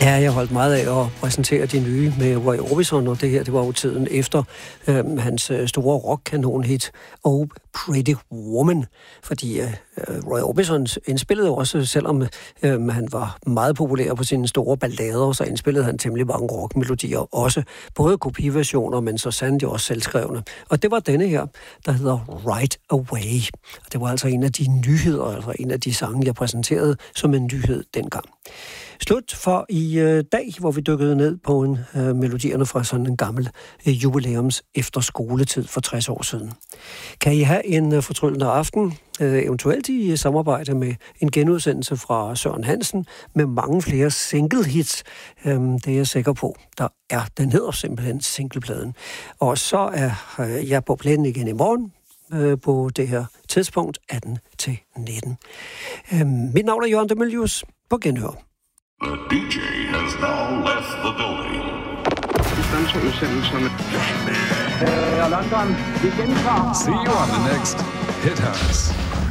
Ja, jeg holdt meget af at præsentere de nye med Roy Orbison, og det her, det var jo tiden efter hans store rock-kanon-hit Oh Pretty Woman, fordi Roy Orbison indspillede også, selvom han var meget populær på sine store ballader, så indspillede han temmelig mange rockmelodier, også både kopiversioner, men så sandelig også selvskrevne. Og det var denne her, der hedder Right Away. Og det var altså en af de nyheder, altså en af de sange, jeg præsenterede som en nyhed dengang. Slut for i dag, hvor vi dykkede ned på melodierne fra sådan en gammel jubilæums efterskoletid for 60 år siden. Kan I have en fortryllende aften, eventuelt i samarbejde med en genudsendelse fra Søren Hansen med mange flere single hits. Det er jeg sikker på. Den hedder simpelthen singlepladen. Og så er jeg på plænen igen i morgen på det her tidspunkt 18-19. Mit navn er Jørgen de Mylius. På genhør. The DJ has now left the building. London, vi gentager. See you on the next Hit House.